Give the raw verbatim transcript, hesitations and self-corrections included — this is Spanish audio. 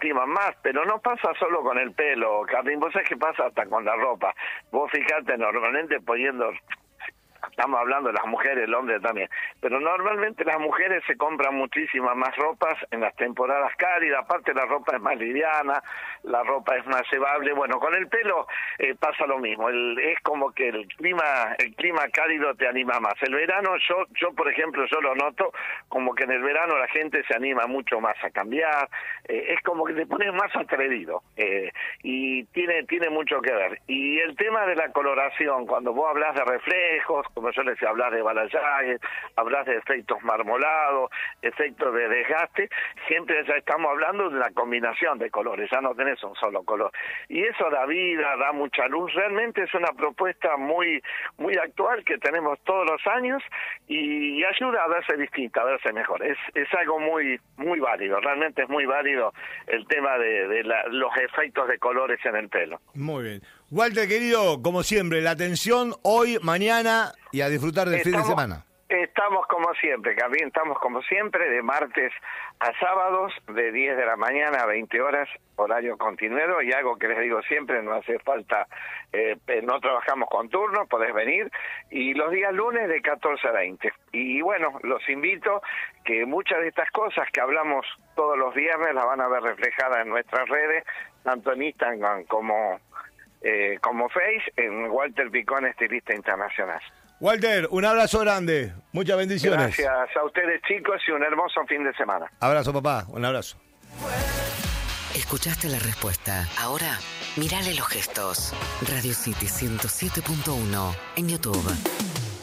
estiman más, pero no pasa solo con el pelo, Carlín, vos sabés que pasa hasta con la ropa. Vos fijate, normalmente poniendo... Estamos hablando de las mujeres, el hombre también, pero normalmente las mujeres se compran muchísimas más ropas en las temporadas cálidas, aparte la ropa es más liviana, la ropa es más llevable. Bueno, con el pelo eh, pasa lo mismo, el, es como que el clima el clima cálido te anima más. El verano, yo yo por ejemplo, yo lo noto como que en el verano la gente se anima mucho más a cambiar, eh, es como que te pones más atrevido, eh, y tiene tiene mucho que ver. Y el tema de la coloración, cuando vos hablas de reflejos, como yo les decía, hablar de balayage, hablar de efectos marmolados, efectos de desgaste, siempre ya estamos hablando de una combinación de colores, ya no tenés un solo color. Y eso da vida, da mucha luz, realmente es una propuesta muy muy actual que tenemos todos los años y ayuda a verse distinta, a verse mejor. Es es algo muy muy válido, realmente es muy válido el tema de, de la, los efectos de colores en el pelo. Muy bien. Walter, querido, como siempre, la atención hoy, mañana y a disfrutar del estamos, fin de semana. Estamos como siempre, Carlín, estamos como siempre, de martes a sábados, de diez de la mañana a veinte horas, horario continuado, y algo que les digo siempre, no hace falta, eh, no trabajamos con turnos, podés venir, y los días lunes de catorce a veinte. Y bueno, los invito que muchas de estas cosas que hablamos todos los viernes las van a ver reflejadas en nuestras redes, tanto en Instagram como... Eh, como Face, en Walter Picón, estilista internacional. Walter, un abrazo grande, muchas bendiciones. Gracias a ustedes, chicos, y un hermoso fin de semana. Abrazo, papá, un abrazo. Escuchaste la respuesta. Ahora, mírale los gestos. Radio City ciento siete punto uno en YouTube.